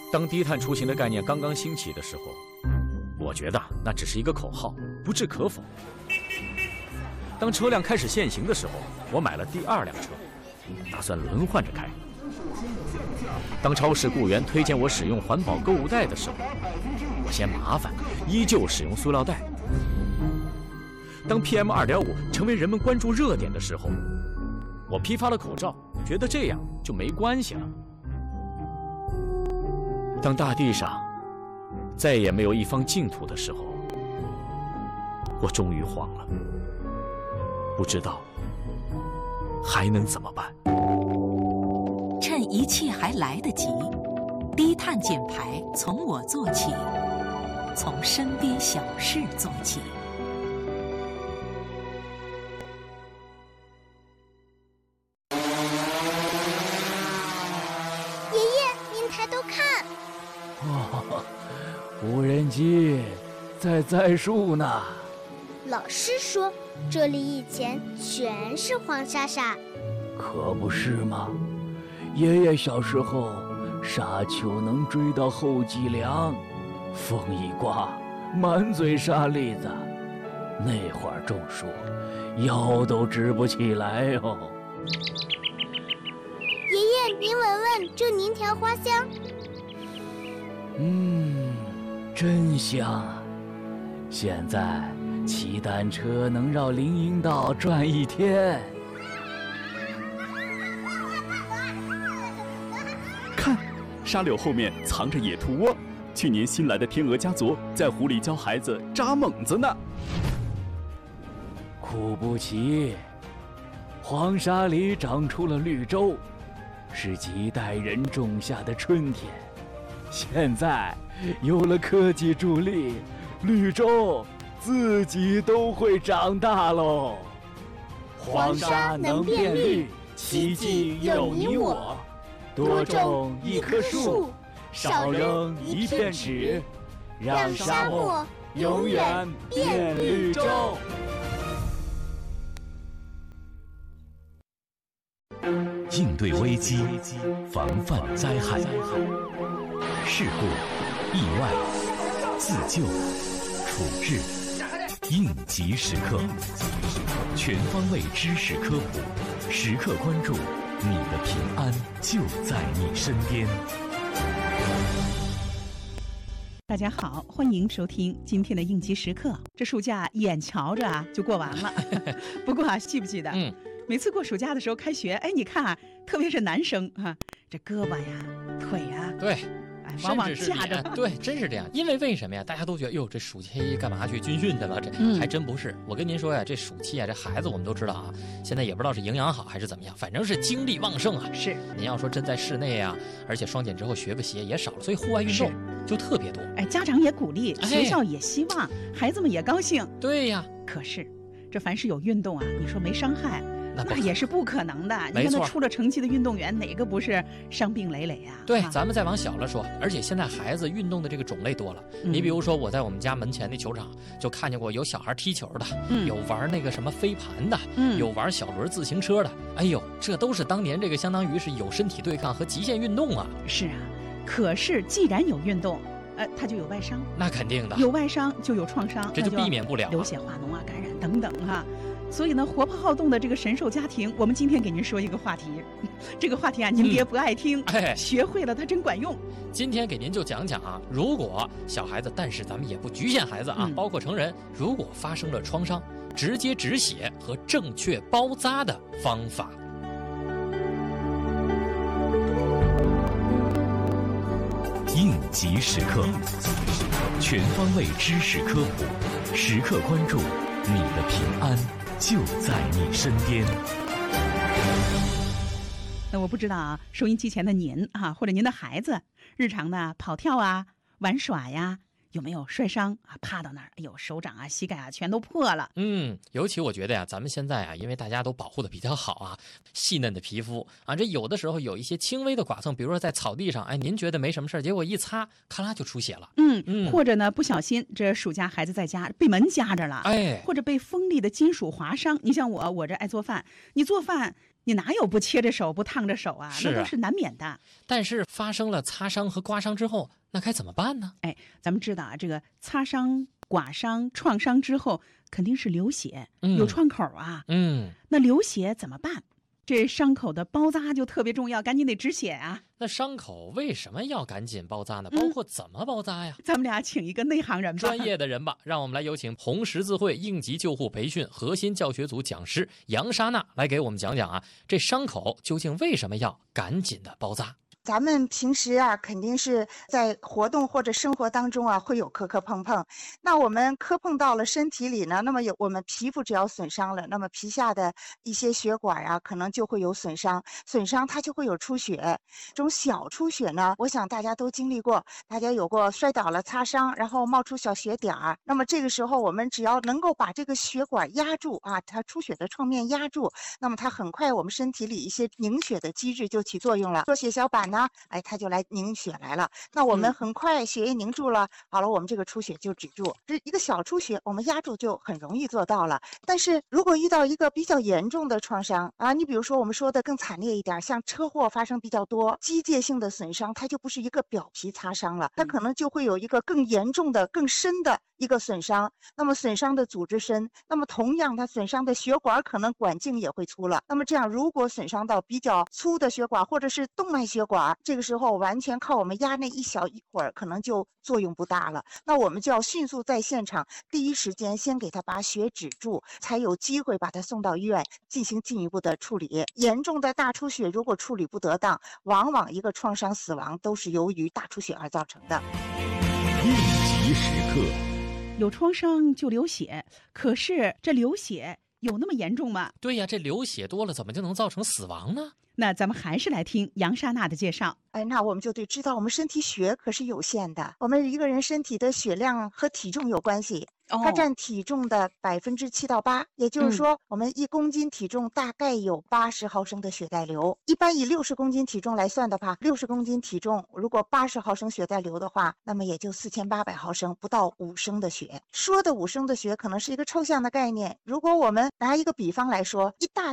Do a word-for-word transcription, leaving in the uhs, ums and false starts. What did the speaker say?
当低碳出行的概念刚刚兴起的时候，我觉得那只是一个口号，不置可否。当车辆开始限行的时候，我买了第二辆车，打算轮换着开。当超市雇员推荐我使用环保购物袋的时候，我嫌麻烦，依旧使用塑料袋。当 P M 二点五 成为人们关注热点的时候，我批发了口罩，觉得这样就没关系了。当大地上再也没有一方净土的时候，我终于慌了，不知道还能怎么办。 趁一切还来得及，低碳减排从我做起，从身边小事做起。 爷爷，您抬头看。 哦，无人机在栽树呢。 老师说，这里以前全是黄沙沙。 可不是吗？爷爷小时候，沙丘能追到后脊梁，风一刮，满嘴沙粒子。那会儿种树，腰都直不起来哦。 爷爷，您闻闻这泥条花香。 嗯，真香啊！现在骑单车能绕林荫道转一天。 看，沙柳后面藏着野兔窝，去年新来的天鹅家族在湖里教孩子扎猛子呢。 苦不奇，黄沙里长出了绿洲，是几代人种下的春天。现在有了科技助力，绿洲自己都会长大喽。 黄沙能变绿，奇迹有你我。 多种一棵树，少扔一片纸，让沙漠永远变绿洲。 应对危机，防范灾害，事故、意外、自救、处置，应急时刻，全方位知识科普，时刻关注，你的平安就在你身边。 大家好，欢迎收听今天的应急时刻。这暑假眼瞧着啊就过完了，不过啊，记不记得？嗯。每次过暑假的时候开学，哎，你看啊，特别是男生啊，这胳膊呀、腿呀， 对， 哎，往往架着， 对，真是这样。因为为什么呀？大家都觉得，哟，这暑期干嘛去军训去了？这、嗯、还真不是。我跟您说呀，这暑期啊，这孩子我们都知道啊，现在也不知道是营养好还是怎么样，反正是精力旺盛啊。 是。 您要说真在室内啊，而且双减之后学个习也少了，所以户外运动就特别多。 哎，家长也鼓励，学校也希望，哎、孩子们也高兴。 对呀。 可是，这凡是有运动啊，你说没伤害？那也是不可能的。你看他出了成绩的运动员，哪个不是伤病累累呀、啊？ 对， 啊、 咱们再往小了说，而且现在孩子运动的这个种类多了。嗯、你比如说，我在我们家门前那球场就看见过有小孩踢球的，嗯、有玩那个什么飞盘的，嗯、有玩小轮自行车的。哎呦，这都是当年这个相当于是有身体对抗和极限运动啊。 是啊，可是既然有运动，呃，他就有外伤。 那肯定的， 有外伤就有创伤， 这就避免不了流血化脓啊、感染等等哈、啊。所以呢，活泼好动的这个神兽家庭，我们今天给您说一个话题。这个话题啊，您别不爱听，嗯哎、学会了它真管用。 今天给您就讲讲啊，如果小孩子，但是咱们也不局限孩子啊，嗯、包括成人，如果发生了创伤，直接止血和正确包扎的方法。 应急时刻，全方位知识科普，时刻关注。你的平安就在你身边。 那我不知道啊，收音机前的您啊，或者您的孩子，日常的跑跳啊、玩耍呀，有没有摔伤啊？趴到那儿，哎呦，手掌啊、膝盖啊，全都破了。 嗯，尤其我觉得呀，咱们现在啊，因为大家都保护的比较好啊，细嫩的皮肤啊，这有的时候有一些轻微的剐蹭，比如说在草地上，哎，您觉得没什么事，结果一擦，咔啦就出血了。 嗯嗯，或者呢，不小心这暑假孩子在家被门夹着了， 哎， 或者被锋利的金属划伤。你像我，我这爱做饭，你做饭。 你哪有不切着手、不烫着手啊？ 是啊， 那都是难免的。 但是发生了擦伤和刮伤之后，那该怎么办呢？ 哎，咱们知道啊，这个擦伤、刮伤、创伤之后肯定是流血， 嗯、 有创口啊。 嗯， 那流血怎么办？这伤口的包扎就特别重要，赶紧得止血啊。 那伤口为什么要赶紧包扎呢？包括怎么包扎呀？ 嗯、咱们俩请一个内行人吧， 专业的人吧，让我们来有请红十字会应急救护培训核心教学组讲师杨莎娜来给我们讲讲啊，这伤口究竟为什么要赶紧的包扎？ 咱们平时啊，肯定是在活动或者生活当中啊，会有磕磕碰碰。那我们磕碰到了身体里呢，那么有我们皮肤只要损伤了，那么皮下的一些血管啊，可能就会有损伤，损伤它就会有出血。这种小出血呢，我想大家都经历过，大家有过摔倒了擦伤，然后冒出小血点儿。那么这个时候，我们只要能够把这个血管压住啊，它出血的创面压住，那么它很快我们身体里一些凝血的机制就起作用了，做血小板呢。哎，它就来凝血来了。那我们很快血液凝住了，嗯、好了，我们这个出血就止住。这一个小出血，我们压住就很容易做到了。但是如果遇到一个比较严重的创伤啊，你比如说我们说的更惨烈一点，像车祸发生比较多，机械性的损伤，它就不是一个表皮擦伤了，它可能就会有一个更严重的、更深的一个损伤。那么损伤的组织深，那么同样它损伤的血管可能管径也会粗了。那么这样，如果损伤到比较粗的血管或者是动脉血管，这个时候完全靠我们压那一小一会儿，可能就作用不大了。那我们就要迅速在现场第一时间先给他把血止住，才有机会把他送到医院进行进一步的处理。严重的大出血如果处理不得当，往往一个创伤死亡都是由于大出血而造成的。 应急时刻， 有创伤就流血，可是这流血有那么严重吗？ 对呀，这流血多了怎么就能造成死亡呢？ 那咱们还是来听杨莎娜的介绍。 哎，那我们就得知道我们身体血可是有限的，我们一个人身体的血量和体重有关系，它占体重的百分之七到八，也就是说，嗯、我们一公斤体重大概有八十毫升的血在流。一般以六十公斤体重来算的话，六十公斤体重如果八十毫升血在流的话，那么也就四千八百毫升，不到五升的血。说的五升的血可能是一个抽象的概念，如果我们拿一个比方来说，一大